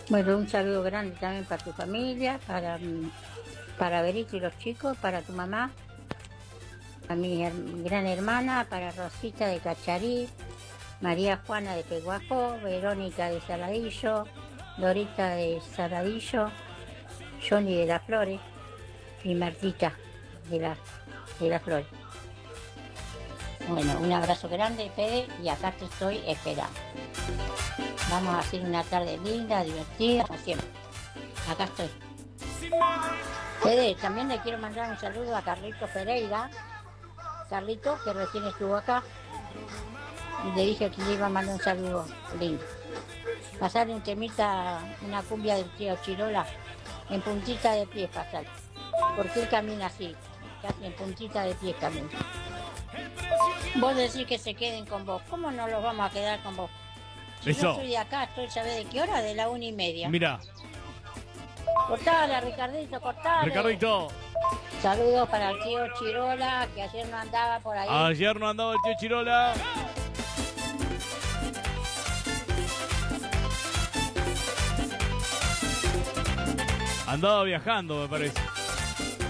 Bueno, un saludo grande también para tu familia, para Berito y los chicos, para tu mamá, a mi gran hermana, para Rosita de Cacharí, María Juana de Peguajó, Verónica de Saladillo, Dorita de Saladillo, Johnny de las Flores y Martita de, la, de las Flores. Bueno, un abrazo grande, Fede, y acá te estoy esperando. Vamos a hacer una tarde linda, divertida, como siempre. Acá estoy. Fede, también le quiero mandar un saludo a Carlitos Pereira. Carlitos, que recién estuvo acá, y le dije que le iba a mandar un saludo lindo. Pasarle un temita, una cumbia del tío Chirola, en puntita de pie pasar. Porque él camina así, casi en puntita de pie camina. Vos decís que se queden con vos. ¿Cómo no los vamos a quedar con vos? Si yo Eso. soy de acá, estoy, ¿sabés de qué hora? De la 1:30. Mira, Cortale, Ricardito, cortale. Ricardito, Saludos para el tío Chirola, que ayer no andaba por ahí. ayer no andaba el tío Chirola. Andaba viajando, me parece.